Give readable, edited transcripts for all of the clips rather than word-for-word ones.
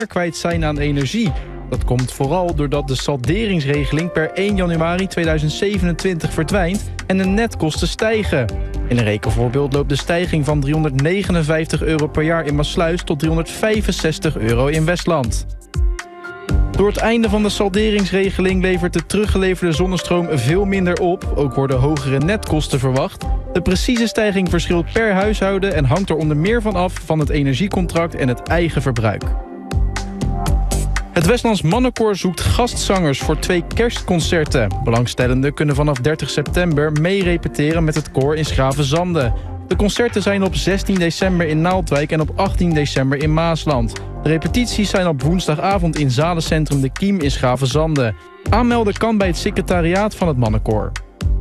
kwijt zijn aan energie. Dat komt vooral doordat de salderingsregeling per 1 januari 2027 verdwijnt en de netkosten stijgen. In een rekenvoorbeeld loopt de stijging van €359 per jaar in Maassluis tot €365 in Westland. Door het einde van de salderingsregeling levert de teruggeleverde zonnestroom veel minder op. Ook worden hogere netkosten verwacht. De precieze stijging verschilt per huishouden en hangt er onder meer van af van het energiecontract en het eigen verbruik. Het Westlands Mannenkoor zoekt gastzangers voor 2 kerstconcerten. Belangstellenden kunnen vanaf 30 september mee repeteren met het koor in Schravenzande. De concerten zijn op 16 december in Naaldwijk en op 18 december in Maasland. De repetities zijn op woensdagavond in Zalencentrum De Kiem in Schravenzande. Aanmelden kan bij het secretariaat van het Mannenkoor.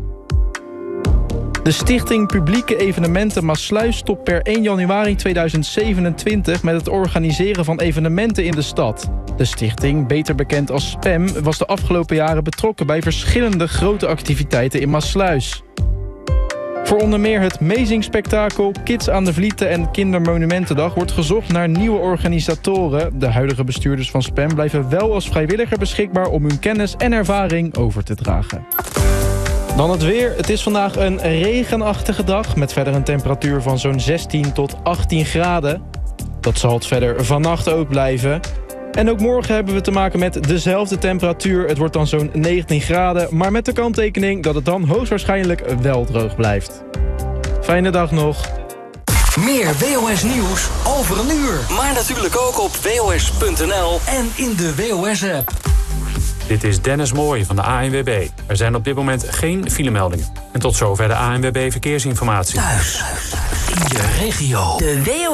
De Stichting Publieke Evenementen Maassluis stopt per 1 januari 2027 met het organiseren van evenementen in de stad. De stichting, beter bekend als SPAM, was de afgelopen jaren betrokken bij verschillende grote activiteiten in Maassluis. Voor onder meer het Mezingspektakel, Kids aan de Vlieten en Kindermonumentendag wordt gezocht naar nieuwe organisatoren. De huidige bestuurders van SPAM blijven wel als vrijwilliger beschikbaar om hun kennis en ervaring over te dragen. Dan het weer. Het is vandaag een regenachtige dag met verder een temperatuur van zo'n 16 tot 18 graden. Dat zal het verder vannacht ook blijven. En ook morgen hebben we te maken met dezelfde temperatuur. Het wordt dan zo'n 19 graden, maar met de kanttekening dat het dan hoogstwaarschijnlijk wel droog blijft. Fijne dag nog. Meer WOS nieuws over een uur. Maar natuurlijk ook op WOS.nl en in de WOS-app. Dit is Dennis Mooij van de ANWB. Er zijn op dit moment geen filemeldingen. En tot zover de ANWB Verkeersinformatie. Thuis, in je regio. De WOS